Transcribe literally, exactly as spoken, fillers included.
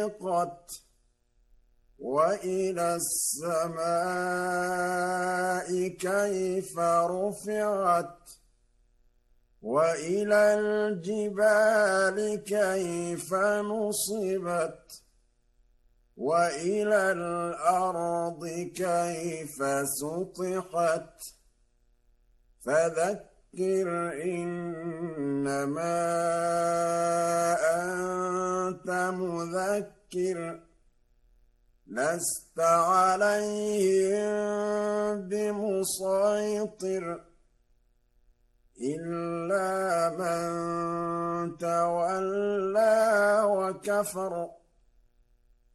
سُقِطَتْ وَإِلَى السَّمَاءِ كَيْفَ رُفِعَتْ وَإِلَى الْجِبَالِ كَيْفَ نُصِبَتْ وَإِلَى الْأَرْضِ كَيْفَ سُطِحَتْ فَذَكِّرْ إِنَّمَا أَنتَ مُذَكِّرٌ لَّسْتَ عَلَيْهِم بِمُصَيْطِرٍ إِلَّا مَن تَوَلَّىٰ وَكَفَرَ